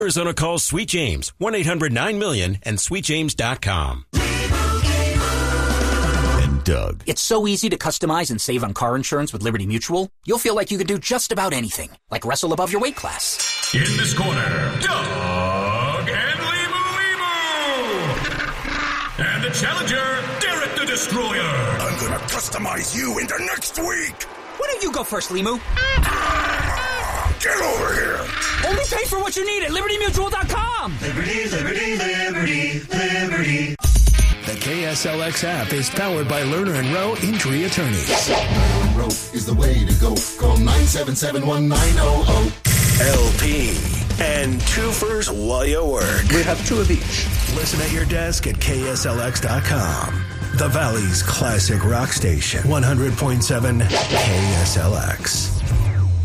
Arizona calls Sweet James, 1-800-9-MILLION and sweetjames.com. And Doug. It's so easy to customize and save on car insurance with Liberty Mutual. You'll feel like you could do just about anything, like wrestle above your weight class. In this corner, Doug and Limu. And the challenger, Derek the Destroyer. I'm gonna customize you into next week. Why don't you go first, Limu? Get over here. Only pay for what you need at LibertyMutual.com. Liberty, liberty, liberty, liberty. The KSLX app is powered by Lerner and Rowe Injury Attorneys. Lerner and Rowe is the way to go. Call 977-1900. LP and twofers while you work. We have two of each. Listen at your desk at KSLX.com. The Valley's classic rock station, 100.7 KSLX.